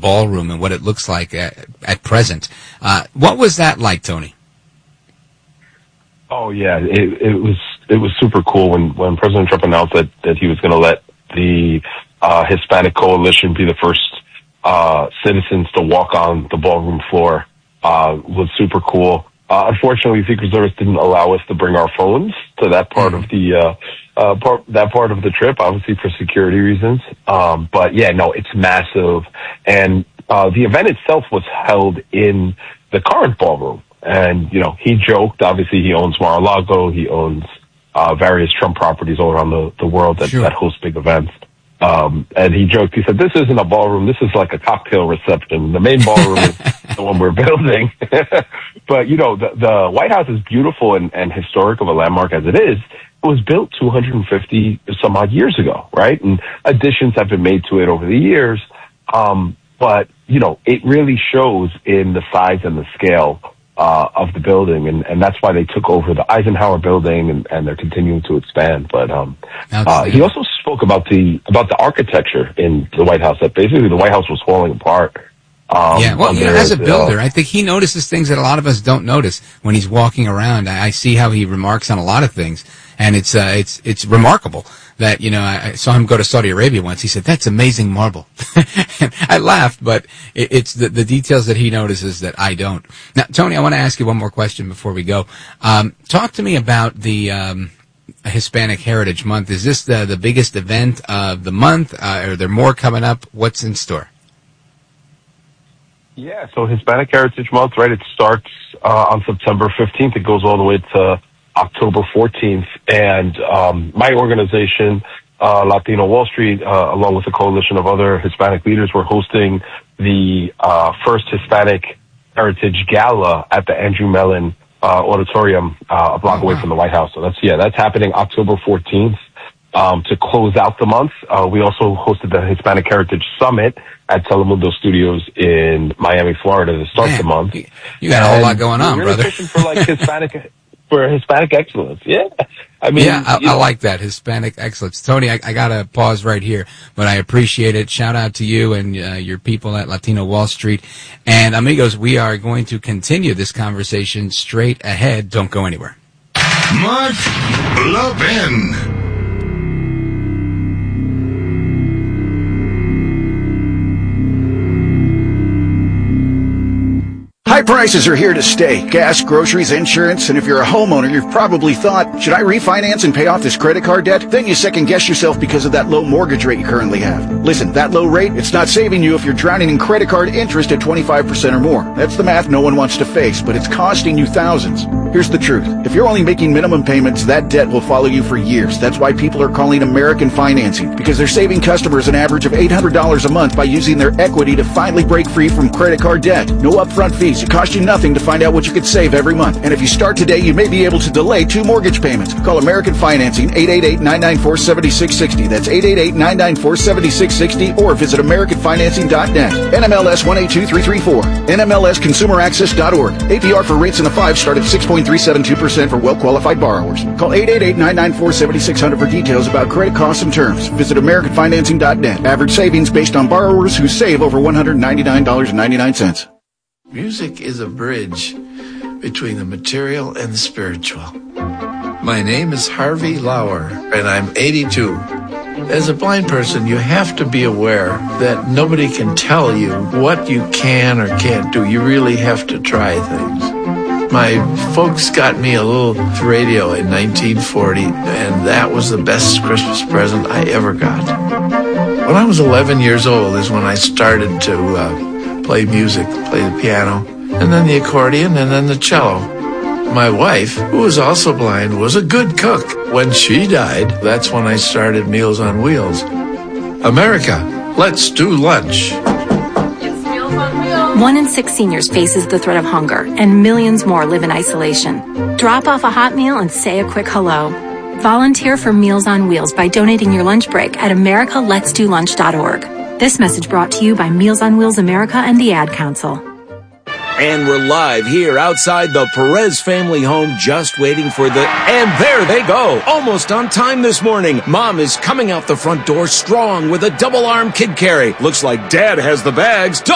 ballroom and what it looks like at present. What was that like, Tony? Oh yeah, it was super cool when President Trump announced that he was going to let the Hispanic Coalition be the first citizens to walk on the ballroom floor. Was super cool. Unfortunately, Secret Service didn't allow us to bring our phones to that part of the part of the trip, obviously for security reasons. But yeah, no, it's massive, and the event itself was held in the current ballroom. And he joked. Obviously, he owns Mar-a-Lago. He owns various Trump properties all around the world that host big events. And he joked. He said, "This isn't a ballroom. This is like a cocktail reception. The main ballroom is the one we're building." But the White House is beautiful and historic of a landmark as it is. It was built 250 some odd years ago, right? And additions have been made to it over the years. But it really shows in the size and the scale of the building, and that's why they took over the Eisenhower building, and they're continuing to expand. But he also spoke about the architecture in the White House, that basically the White House was falling apart. As a builder, I think he notices things that a lot of us don't notice when he's walking around. I see how he remarks on a lot of things, and it's remarkable that, I saw him go to Saudi Arabia once. He said, "That's amazing marble." I laughed, but it's the details that he notices that I don't. Now, Tony, I want to ask you one more question before we go. Talk to me about the Hispanic Heritage Month. Is this the biggest event of the month? Are there more coming up? What's in store? Yeah, so Hispanic Heritage Month, right? It starts on September 15th. It goes all the way to October 14th. And my organization, Latino Wall Street, along with a coalition of other Hispanic leaders, we're hosting the first Hispanic Heritage Gala at the Andrew Mellon Auditorium, a block away from the White House. So that's happening October 14th. To close out the month, we also hosted the Hispanic Heritage Summit at Telemundo Studios in Miami, Florida to start the month. You got a whole lot going on, really brother. Pushing for Hispanic excellence. Yeah. I like that, Hispanic excellence. Tony, I got to pause right here, but I appreciate it. Shout out to you and your people at Latino Wall Street. And amigos, we are going to continue this conversation straight ahead. Don't go anywhere. Mark Levin. High prices are here to stay. Gas, groceries, insurance, and if you're a homeowner, you've probably thought, should I refinance and pay off this credit card debt? Then you second guess yourself because of that low mortgage rate you currently have. Listen, that low rate, it's not saving you if you're drowning in credit card interest at 25% or more. That's the math no one wants to face, but it's costing you thousands. Here's the truth. If you're only making minimum payments, that debt will follow you for years. That's why people are calling American Financing, because they're saving customers an average of $800 a month by using their equity to finally break free from credit card debt. No upfront fees. It costs you nothing to find out what you could save every month. And if you start today, you may be able to delay 2 mortgage payments. Call American Financing, 888-994-7660. That's 888-994-7660, or visit AmericanFinancing.net. NMLS 182334. NMLSConsumerAccess.org. APR for rates in the 5 start at 6.372% for well-qualified borrowers. Call 888-994-7600 for details about credit costs and terms. Visit AmericanFinancing.net. Average savings based on borrowers who save over $199.99. Music is a bridge between the material and the spiritual. My name is Harvey Lauer, and I'm 82. As a blind person, you have to be aware that nobody can tell you what you can or can't do. You really have to try things. My folks got me a little radio in 1940, and that was the best Christmas present I ever got. When I was 11 years old is when I started to play music, play the piano, and then the accordion, and then the cello. My wife, who was also blind, was a good cook. When she died, that's when I started Meals on Wheels. America, let's do lunch. It's Meals on Wheels. 1 in 6 seniors faces the threat of hunger, and millions more live in isolation. Drop off a hot meal and say a quick hello. Volunteer for Meals on Wheels by donating your lunch break at americaletsdolunch.org. This message brought to you by Meals on Wheels America and the Ad Council. And we're live here outside the Perez family home, just waiting for and there they go. Almost on time this morning. Mom is coming out the front door strong with a double-arm kid carry. Looks like Dad has the bags.